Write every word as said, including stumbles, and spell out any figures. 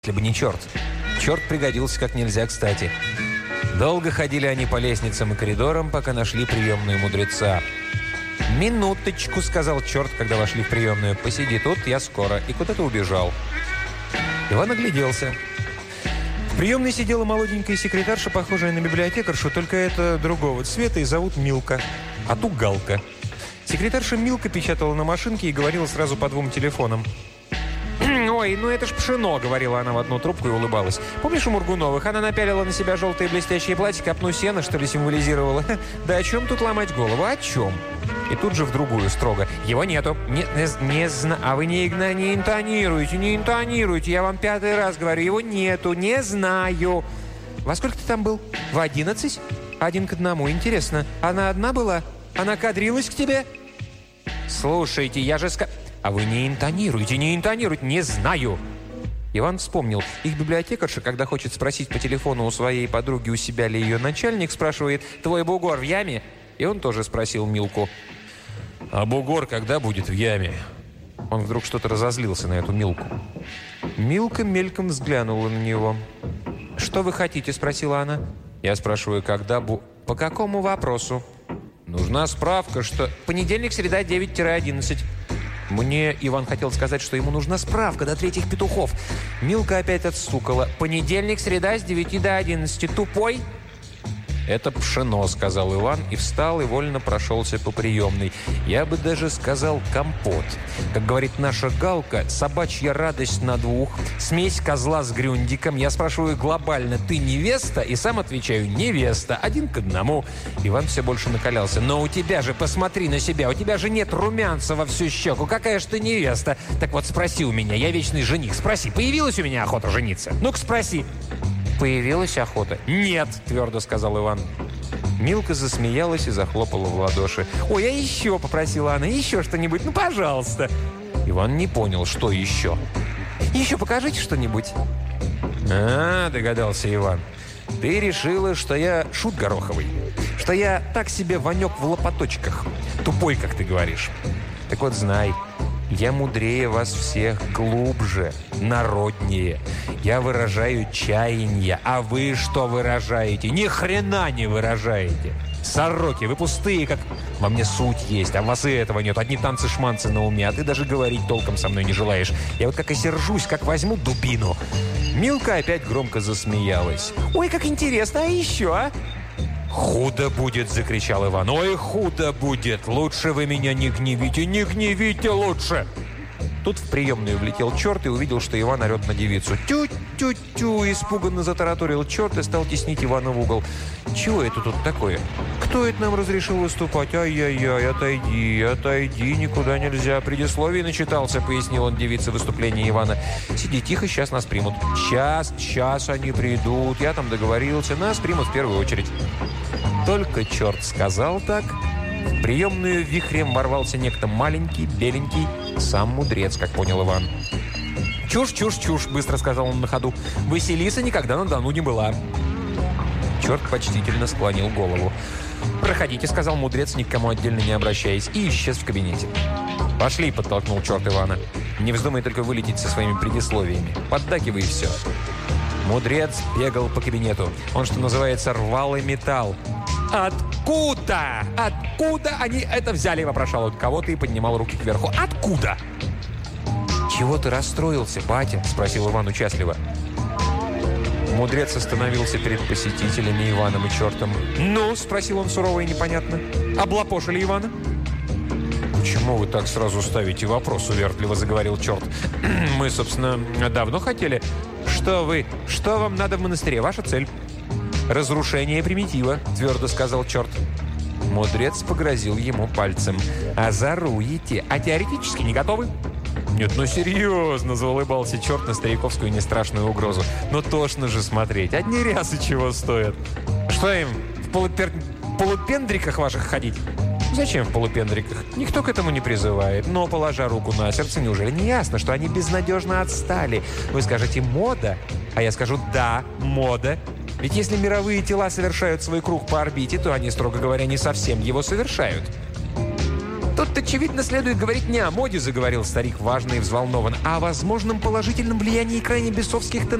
если бы не черт. Черт пригодился как нельзя кстати. Долго ходили они по лестницам и коридорам, пока нашли приемную мудреца. «Минуточку», — сказал черт, когда вошли в приемную. «Посиди тут, я скоро». И куда-то убежал. Иван огляделся. В приемной сидела молоденькая секретарша, похожая на библиотекаршу, только это другого цвета, и зовут Милка, а ту Галка. Секретарша Милка печатала на машинке и говорила сразу по двум телефонам. «Ой, ну это ж пшено», — говорила она в одну трубку и улыбалась. «Помнишь у Мургуновых? Она напялила на себя желтое блестящее платье, копну сена, что ли, символизировала? Да о чем тут ломать голову? О чем?» И тут же в другую строго. «Его нету. Не, не, не зна... А вы не, игна... не интонируете, не интонируете. Я вам пятый раз говорю. Его нету. Не знаю». «Во сколько ты там был? В одиннадцать? Один к одному. Интересно. Она одна была? Она кадрилась к тебе?» «Слушайте, я же ска...» «А вы не интонируете, не интонируете, не знаю!» Иван вспомнил. Их библиотекарша, когда хочет спросить по телефону у своей подруги, у себя ли ее начальник, спрашивает: «Твой бугор в яме?» И он тоже спросил Милку. «А бугор когда будет в яме?» Он вдруг что-то разозлился на эту Милку. Милка мельком взглянула на него. «Что вы хотите?» – спросила она. Я спрашиваю, когда бу... «По какому вопросу?» «Нужна справка, что...» «Понедельник, среда, девять одиннадцать». Мне Иван хотел сказать, что ему нужна справка до третьих петухов. Милка опять отстукала. «Понедельник, среда с девяти до одиннадцати. Тупой?» «Это пшено», — сказал Иван, и встал, и вольно прошелся по приемной. Я бы даже сказал компот. Как говорит наша Галка, собачья радость на двух, смесь козла с грюндиком. Я спрашиваю глобально: «Ты невеста?» И сам отвечаю: «Невеста». Один к одному. Иван все больше накалялся. «Но у тебя же, посмотри на себя, у тебя же нет румянца во всю щеку. Какая же ты невеста?» «Так вот спроси у меня, я вечный жених. Спроси, появилась у меня охота жениться?» «Ну-ка спроси». «Появилась охота?» «Нет», – твердо сказал Иван. Милка засмеялась и захлопала в ладоши. «Ой, а еще?» – попросила она. «Еще что-нибудь? Ну, пожалуйста». Иван не понял, что еще. «Еще покажите что-нибудь». «А, – догадался Иван. Ты решила, что я шут гороховый. Что я так себе Ванек в лопаточках. Тупой, как ты говоришь. Так вот знай. Я мудрее вас всех, глубже, народнее. Я выражаю чаяние, а вы что выражаете? Ни хрена не выражаете. Сороки, вы пустые, как... Во мне суть есть, а у вас и этого нет. Одни танцы-шманцы на уме, а ты даже говорить толком со мной не желаешь. Я вот как осержусь, как возьму дубину». Милка опять громко засмеялась. «Ой, как интересно, а еще, а?» «Худо будет!» – закричал Иван. «Ой, худо будет! Лучше вы меня не гневите! Не гневите лучше!» Тут в приемную влетел черт и увидел, что Иван орет на девицу. «Тю-тю-тю!» – испуганно затараторил черт и стал теснить Ивана в угол. «Чего это тут такое? Кто это нам разрешил выступать? Ай-яй-яй, отойди, отойди, никуда нельзя. Предисловие начитался», – пояснил он девице выступление Ивана. «Сиди тихо, сейчас нас примут». «Сейчас, сейчас они придут. Я там договорился. Нас примут в первую очередь». Только черт сказал так, в приемную вихрем ворвался некто маленький, беленький, сам мудрец, как понял Иван. «Чушь, чушь, чушь», – быстро сказал он на ходу. «Василиса никогда на Дону не была». Черт почтительно склонил голову. «Проходите», – сказал мудрец, ни к кому отдельно не обращаясь, и исчез в кабинете. «Пошли», – подтолкнул черт Ивана. «Не вздумай только вылететь со своими предисловиями. Поддакивай и все». Мудрец бегал по кабинету. Он, что называется, рвал и металл. «Откуда? Откуда они это взяли?» – вопрошал он кого-то и поднимал руки кверху. «Откуда?» «Чего ты расстроился, батя?» – спросил Иван участливо. Мудрец остановился перед посетителями Иваном и чертом. «Ну?» – спросил он сурово и непонятно. «Облапошили Ивана?» «Почему вы так сразу ставите вопрос?» – увертливо заговорил черт. «Мы, собственно, давно хотели...» «Что вы? Что вам надо в монастыре? Ваша цель?» «Разрушение примитива», – твердо сказал черт. Мудрец погрозил ему пальцем. «Озоруете, а теоретически не готовы?» «Нет, ну серьезно», – заулыбался черт на стариковскую нестрашную угрозу. «Ну тошно же смотреть. Одни рясы чего стоят. Что им, в полупер... полупендриках ваших ходить?» «Зачем в полупендриках? Никто к этому не призывает. Но, положа руку на сердце, неужели не ясно, что они безнадежно отстали? Вы скажете «мода», а я скажу «да, мода». Ведь если мировые тела совершают свой круг по орбите, то они, строго говоря, не совсем его совершают. Тут «Тут, очевидно, следует говорить не о моде», — заговорил старик важно и взволнованно, «а о возможном положительном влиянии крайне бесовских